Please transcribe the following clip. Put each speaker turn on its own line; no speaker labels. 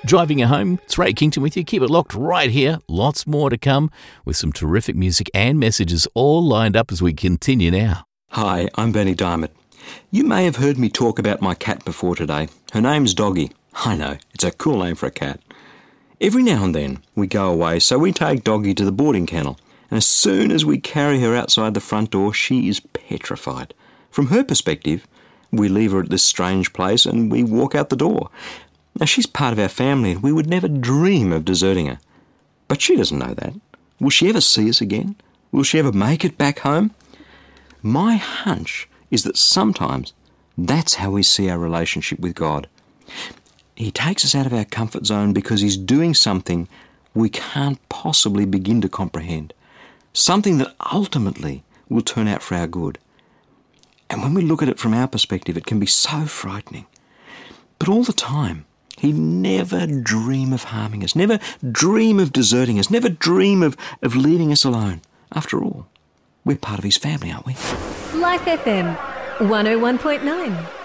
Driving you home, it's Ray Kington with you. Keep it locked right here. Lots more to come with some terrific music and messages all lined up as we continue now.
Hi, I'm Bernie Diamond. You may have heard me talk about my cat before today. Her name's Doggy. I know, it's a cool name for a cat. Every now and then we go away, so we take Doggy to the boarding kennel. And as soon as we carry her outside the front door, she is petrified. From her perspective, we leave her at this strange place and we walk out the door. Now, she's part of our family and we would never dream of deserting her. But she doesn't know that. Will she ever see us again? Will she ever make it back home? My hunch is that sometimes that's how we see our relationship with God. He takes us out of our comfort zone because he's doing something we can't possibly begin to comprehend. Something that ultimately will turn out for our good. And when we look at it from our perspective, it can be so frightening. But all the time, he'd never dream of harming us, never dream of deserting us, never dream of leaving us alone. After all, we're part of his family, aren't we?
Life FM 101.9